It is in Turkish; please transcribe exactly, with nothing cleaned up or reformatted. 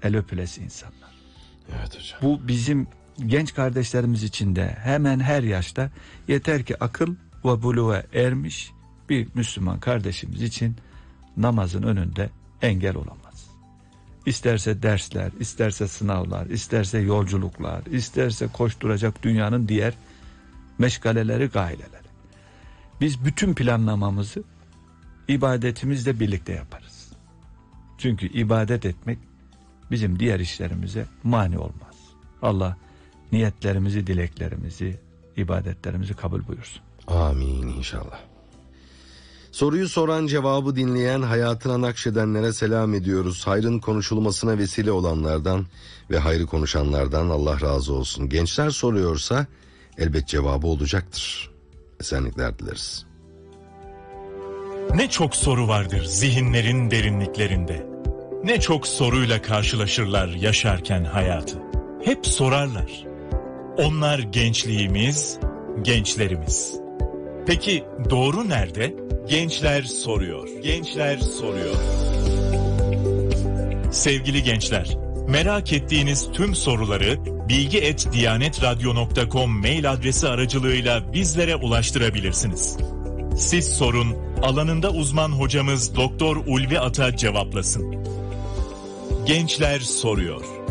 el öpülesi insanlar. Evet hocam. Bu bizim genç kardeşlerimiz için de hemen her yaşta yeter ki akıl ve buluğa ermiş bir Müslüman kardeşimiz için namazın önünde engel olamaz. İsterse dersler, isterse sınavlar, isterse yolculuklar, isterse koşturacak dünyanın diğer meşgaleleri, gaileleri. Biz bütün planlamamızı ibadetimizle birlikte yaparız. Çünkü ibadet etmek bizim diğer işlerimize mani olmaz. Allah niyetlerimizi, dileklerimizi, ibadetlerimizi kabul buyursun. Amin inşallah. Soruyu soran, cevabı dinleyen, hayatına nakşedenlere selam ediyoruz. Hayrın konuşulmasına vesile olanlardan ve hayrı konuşanlardan Allah razı olsun. Gençler soruyorsa elbet cevabı olacaktır. Esenlikler dileriz. Ne çok soru vardır zihinlerin derinliklerinde. Ne çok soruyla karşılaşırlar yaşarken hayatı. Hep sorarlar. Onlar gençliğimiz, gençlerimiz. Peki doğru nerede? Gençler soruyor. Gençler soruyor. Sevgili gençler, merak ettiğiniz tüm soruları bilgi et diyanet radyo nokta com mail adresi aracılığıyla bizlere ulaştırabilirsiniz. Siz sorun, alanında uzman hocamız Doktor Ulvi Ata cevaplasın. Gençler soruyor.